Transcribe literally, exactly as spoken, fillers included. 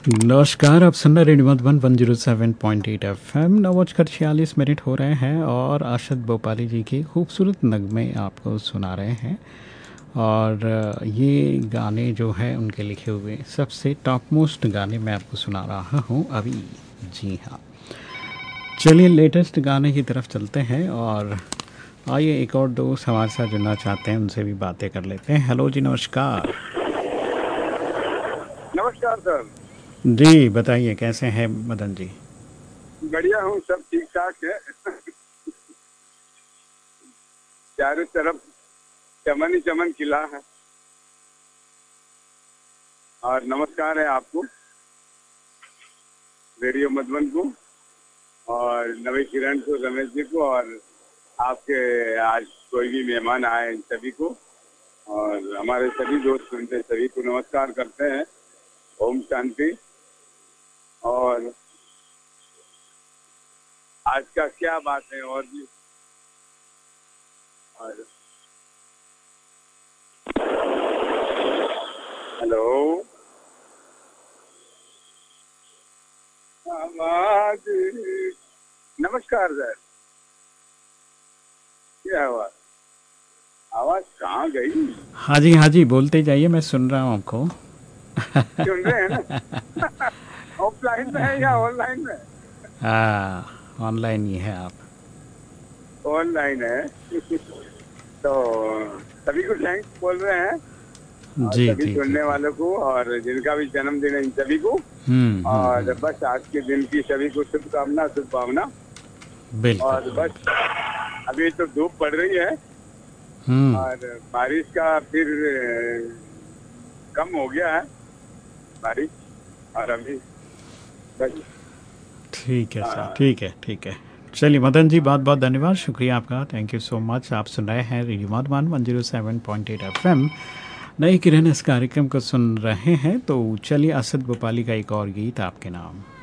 नमस्कार, आप सुन रहे radio Madhuban one zero seven point eight F M. नौ बजकर छियालीस मिनट हो रहे हैं और अरशद भोपाली जी के खूबसूरत नगमे आपको सुना रहे हैं। और ये गाने जो हैं उनके लिखे हुए सबसे टॉप मोस्ट गाने मैं आपको सुना रहा हूँ अभी। जी हाँ, चलिए लेटेस्ट गाने की तरफ चलते हैं और आइए एक और दोस्त हमारे साथ जुड़ना चाहते हैं, उनसे भी बातें कर लेते हैं। हेलो जी, नमस्कार। नमस्कार सर। जी बताइए, कैसे हैं मदन जी? बढ़िया हूँ, सब ठीक ठाक है। चारों तरफ चमन ही चमन खिला है। और नमस्कार है आपको, रेडियो मधुबन को, और नवी किरण को, रमेश जी को, और आपके आज कोई भी मेहमान आए इन सभी को, और हमारे सभी दोस्त सुनते सभी को नमस्कार करते हैं। ओम शांति। और आज का क्या बात है और भी। और हेलो, आवाज। नमस्कार सर। क्या हुआ, आवाज कहाँ गई? हाँ जी हाँ जी, बोलते जाइए, मैं सुन रहा हूँ आपको। सुन रहे हैं ना? ऑफलाइन में है या ऑनलाइन में? हाँ, ऑनलाइन ही है आप। ऑनलाइन है। तो सभी को थैंक्स बोल रहे हैं, और जी सभी जी जी सुनने जी। वालों को, और जिनका भी जन्मदिन है इन सभी को। हम्म हम्म और हम्म, बस आज के दिन की सभी को शुभकामना शुभकामना। बिल्कुल और बस बिल्कुल। अभी तो धूप पड़ रही है, हम्म। और बारिश का फिर अ, कम हो गया है बारिश। और अभी बस। ठीक है सर, हाँ, ठीक है ठीक है। चलिए मदन जी, बहुत बहुत धन्यवाद, शुक्रिया आपका, थैंक यू सो मच। आप सुन रहे हैं radio Madhuban one zero seven point eight F M. नई किरण इस कार्यक्रम को सुन रहे हैं, तो चलिए असद भोपाली का एक और गीत आपके नाम।